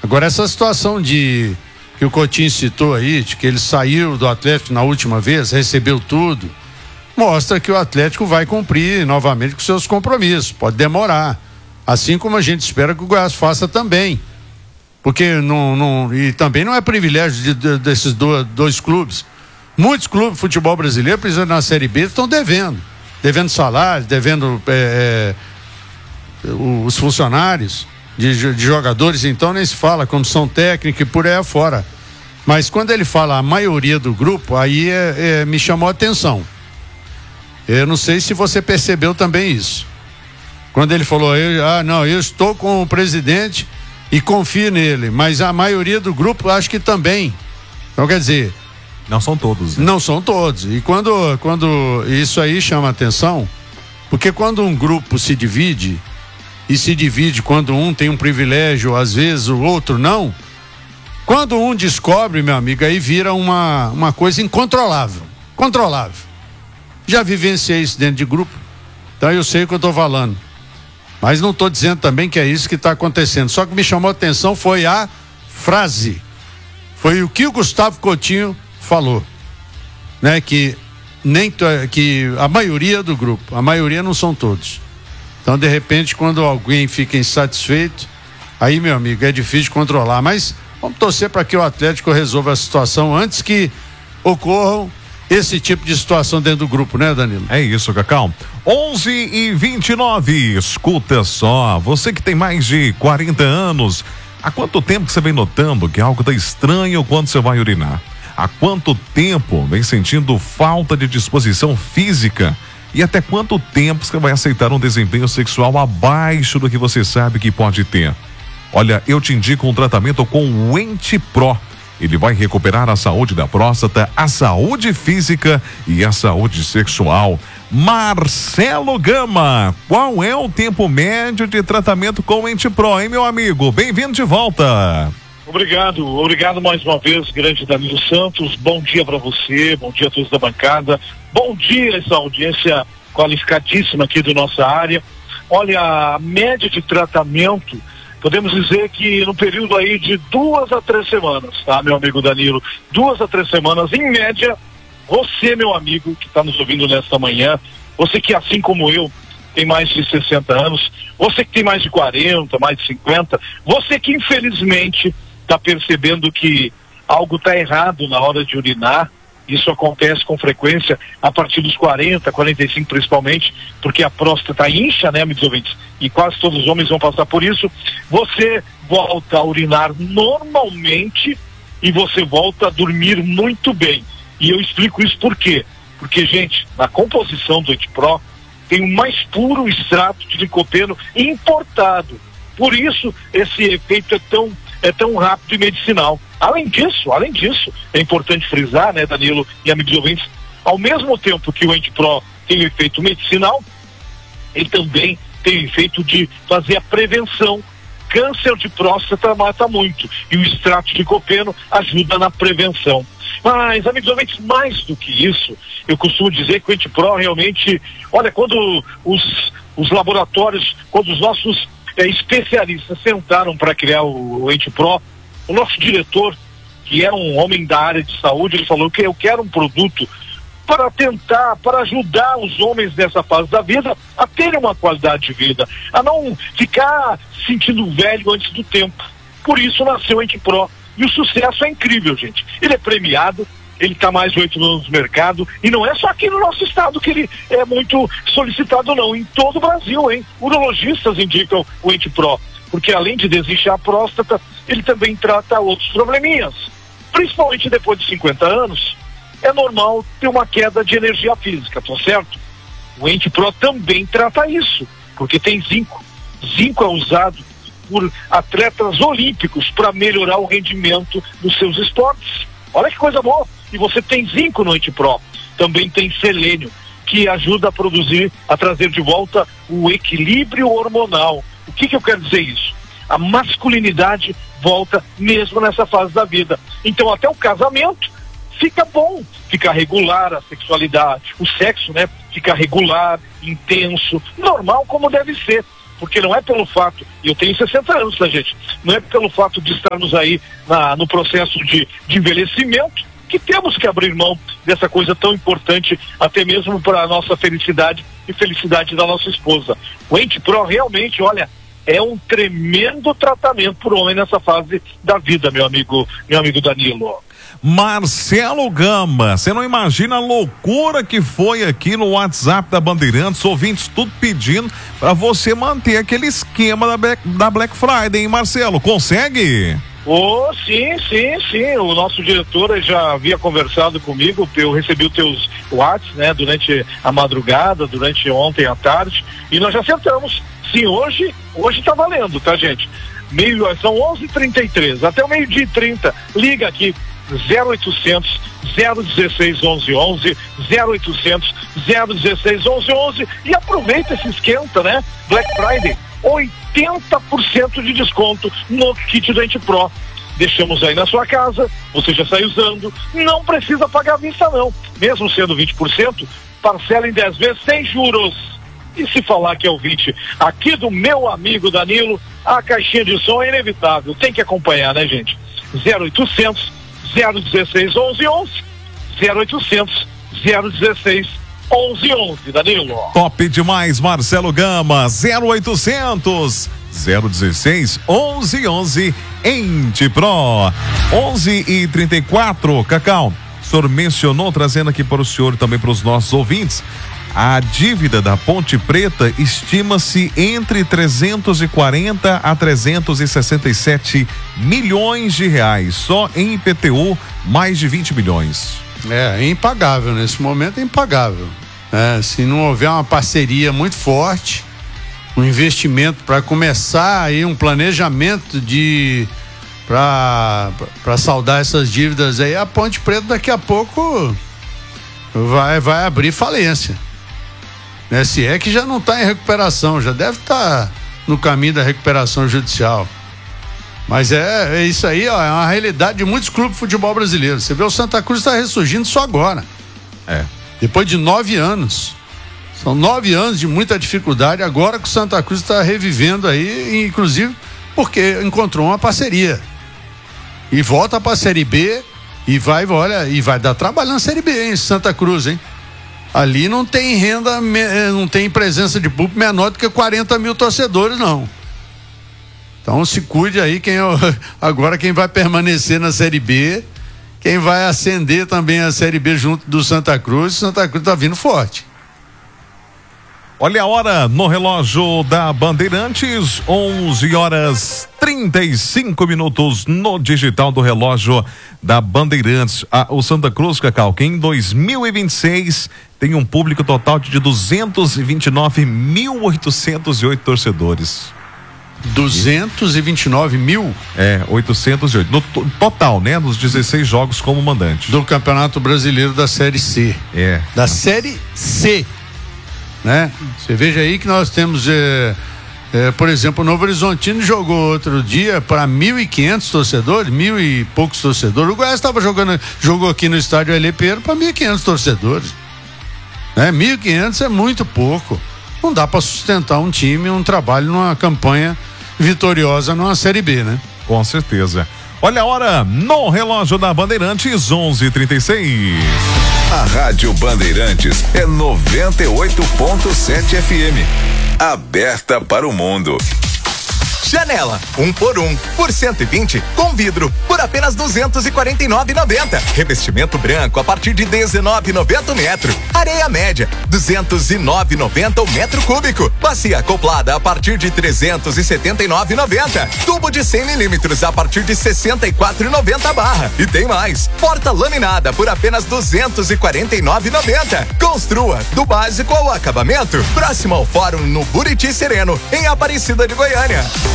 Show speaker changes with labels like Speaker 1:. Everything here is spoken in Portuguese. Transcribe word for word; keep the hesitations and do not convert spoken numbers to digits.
Speaker 1: Agora, essa situação de que o Coutinho citou aí, de que ele saiu do Atlético na última vez, recebeu tudo, mostra que o Atlético vai cumprir novamente com seus compromissos. Pode demorar. Assim como a gente espera que o Goiás faça também. Porque não, não, e também não é privilégio de, de, desses dois, dois clubes. Muitos clubes de futebol brasileiro, principalmente na Série B, estão devendo. Devendo salários, devendo é, é, os funcionários de, de jogadores, então nem se fala, comissão técnica e por aí afora. Mas quando ele fala a maioria do grupo, aí é, é, me chamou a atenção. Eu não sei se você percebeu também isso. Quando ele falou, eu, ah, não, eu estou com o presidente e confio nele, mas a maioria do grupo acho que também. Então, quer dizer...
Speaker 2: Não são todos. Né?
Speaker 1: Não são todos. E quando, quando isso aí chama atenção, porque quando um grupo se divide, e se divide quando um tem um privilégio, às vezes o outro não, quando um descobre, meu amigo, aí vira uma, uma coisa incontrolável. Controlável. Já vivenciei isso dentro de grupo, então eu sei o que eu estou falando. Mas não estou dizendo também que é isso que está acontecendo. Só que me chamou a atenção foi a frase. Foi o que o Gustavo Coutinho falou. Né? Que, nem, que a maioria do grupo, a maioria não são todos. Então, de repente, quando alguém fica insatisfeito, aí, meu amigo, é difícil controlar. Mas vamos torcer para que o Atlético resolva a situação antes que ocorram esse tipo de situação dentro do grupo, né, Danilo?
Speaker 2: É isso, Cacau. onze e vinte e nove, escuta só, você que tem mais de quarenta anos, há quanto tempo que você vem notando que algo tá estranho quando você vai urinar? Há quanto tempo vem sentindo falta de disposição física? E até quanto tempo você vai aceitar um desempenho sexual abaixo do que você sabe que pode ter? Olha, eu te indico um tratamento com o Entipro. Ele vai recuperar a saúde da próstata, a saúde física e a saúde sexual. Marcelo Gama, qual é o tempo médio de tratamento com o Entipro, hein, meu amigo? Bem-vindo de volta.
Speaker 3: Obrigado, obrigado mais uma vez, grande Danilo Santos. Bom dia para você, bom dia a todos da bancada. Bom dia essa audiência qualificadíssima aqui da nossa área. Olha, a média de tratamento, podemos dizer que no período aí de duas a três semanas, tá, meu amigo Danilo? Duas a três semanas, em média, você, meu amigo, que está nos ouvindo nesta manhã, você que, assim como eu, tem mais de sessenta anos, você que tem mais de quarenta, mais de cinquenta, você que, infelizmente, está percebendo que algo está errado na hora de urinar. Isso acontece com frequência a partir dos quarenta, quarenta e cinco principalmente, porque a próstata incha, né, amigos ouvintes? E quase todos os homens vão passar por isso. Você volta a urinar normalmente e você volta a dormir muito bem. E eu explico isso por quê? Porque, gente, na composição do Entipro tem o mais puro extrato de licopeno importado. Por isso, esse efeito é tão, é tão rápido e medicinal. Além disso, além disso, é importante frisar, né, Danilo e amigos ouvintes, ao mesmo tempo que o Entipro tem o efeito medicinal, ele também tem o efeito de fazer a prevenção. Câncer de próstata mata muito e o extrato de licopeno ajuda na prevenção. Mas, amigos ouvintes, mais do que isso, eu costumo dizer que o Entipro realmente, olha, quando os, os laboratórios, quando os nossos é, especialistas sentaram para criar o, o Entipro, o nosso diretor, que é um homem da área de saúde, ele falou que eu quero um produto para tentar, para ajudar os homens nessa fase da vida a terem uma qualidade de vida, a não ficar se sentindo velho antes do tempo. Por isso nasceu o Entipro. E o sucesso é incrível, gente. Ele é premiado, ele está mais de oito anos no mercado, e não é só aqui no nosso estado que ele é muito solicitado, não. Em todo o Brasil, hein? Urologistas indicam o Entipro, porque além de desinchar a próstata, ele também trata outros probleminhas. Principalmente depois de cinquenta anos, é normal ter uma queda de energia física, tá certo? O Entipro também trata isso, porque tem zinco. Zinco é usado por atletas olímpicos para melhorar o rendimento dos seus esportes. Olha que coisa boa! E você tem zinco no Entipro. Também tem selênio, que ajuda a produzir, a trazer de volta o equilíbrio hormonal. O que que eu quero dizer isso? A masculinidade volta mesmo nessa fase da vida. Então até o casamento fica bom, fica regular a sexualidade, o sexo, né? Fica regular, intenso, normal como deve ser. porque não é pelo fato, e eu tenho sessenta anos, tá, gente? Não é pelo fato de estarmos aí na, no processo de, de envelhecimento que temos que abrir mão dessa coisa tão importante, até mesmo para a nossa felicidade e felicidade da nossa esposa. O Ente Pro realmente, olha, é um tremendo tratamento para o homem nessa fase da vida, meu amigo, meu amigo Danilo.
Speaker 2: Marcelo Gama, você não imagina a loucura que foi aqui no WhatsApp da Bandeirantes, ouvintes tudo pedindo para você manter aquele esquema da Black, da Black Friday, hein, Marcelo? Consegue?
Speaker 3: Oh, sim, sim, sim. O nosso diretor já havia conversado comigo, eu recebi os teus WhatsApp, né, durante a madrugada, durante ontem à tarde, e nós já acertamos. Sim, hoje, hoje tá valendo, tá, gente? Meio, são onze e trinta e três, até o meio-dia e trinta, liga aqui, zero oitocentos, zero dezesseis, onze onze, zero oitocentos, zero dezesseis, onze onze, e aproveita esse esquenta, né? Black Friday, oitenta por cento de desconto no kit do Ente Pro. Deixamos aí na sua casa, você já sai usando, não precisa pagar à vista não, mesmo sendo vinte por cento, parcela em dez vezes sem juros. E se falar que é ouvinte aqui do meu amigo Danilo, a caixinha de som é inevitável, tem que acompanhar, né, gente? zero oitocentos, zero dezesseis, onze onze, zero oitocentos, zero dezesseis, onze onze, Danilo.
Speaker 2: Top demais, Marcelo Gama, zero oitocentos, zero dezesseis, onze onze, Ente Pro. onze e trinta e quatro, Cacau, o senhor mencionou, trazendo aqui para o senhor e também para os nossos ouvintes, a dívida da Ponte Preta estima-se entre trezentos e quarenta a trezentos e sessenta e sete milhões de reais. Só em I P T U, mais de vinte milhões.
Speaker 1: É, é impagável, nesse momento é impagável. É, se não houver uma parceria muito forte, um investimento para começar aí um planejamento de para para saldar essas dívidas aí, a Ponte Preta daqui a pouco vai, vai abrir falência. Né? Se é que já não está em recuperação, já deve estar tá no caminho da recuperação judicial. Mas é, é isso aí, ó, é uma realidade de muitos clubes de futebol brasileiro. Você vê, o Santa Cruz está ressurgindo só agora.
Speaker 2: É.
Speaker 1: Depois de nove anos. São nove anos de muita dificuldade, agora que o Santa Cruz está revivendo aí, inclusive porque encontrou uma parceria. E volta para a Série B e vai, olha, e vai dar trabalho na Série B, hein, Santa Cruz, hein? Ali não tem renda, não tem presença de público menor do que quarenta mil torcedores, não. Então se cuide aí, quem agora quem vai permanecer na Série B, quem vai ascender também a Série B junto do Santa Cruz, Santa Cruz tá vindo forte.
Speaker 2: Olha a hora no relógio da Bandeirantes, onze horas trinta e cinco minutos no digital do relógio da Bandeirantes. Ah, o Santa Cruz, Cacau, que em dois mil e vinte e seis tem um público total de duzentos e vinte e nove mil oitocentos e oito torcedores.
Speaker 1: duzentos e vinte e nove mil?
Speaker 2: É, oitocentos e oito. No to- total, né? Nos dezesseis jogos como mandante.
Speaker 1: Do Campeonato Brasileiro da Série C.
Speaker 2: É.
Speaker 1: Da Série C. Né? Você veja aí que nós temos, é, é, por exemplo, o Novo Horizontino jogou outro dia para mil e quinhentos torcedores, mil e poucos torcedores. O Goiás estava jogando, jogou aqui no estádio L P para mil e quinhentos torcedores. Né? mil e quinhentos é muito pouco. Não dá para sustentar um time, um trabalho numa campanha vitoriosa numa Série B, né?
Speaker 2: Com certeza. Olha a hora no relógio da Bandeirantes, onze e trinta e seis.
Speaker 4: A Rádio Bandeirantes é noventa e oito ponto sete F M. Aberta para o mundo.
Speaker 5: Janela, um por um, por cento e vinte, com vidro, por apenas duzentos e quarenta e nove reais e noventa centavos. Revestimento branco a partir de dezenove reais e noventa centavos o metro. Areia média, duzentos e nove reais e noventa centavos o metro cúbico. Bacia acoplada a partir de trezentos e setenta e nove reais e noventa centavos. Tubo de cem milímetros a partir de sessenta e quatro reais e noventa centavos a barra. E tem mais, porta laminada por apenas duzentos e quarenta e nove reais e noventa centavos. Construa do básico ao acabamento. Próximo ao Fórum no Buriti Sereno, em Aparecida de Goiânia.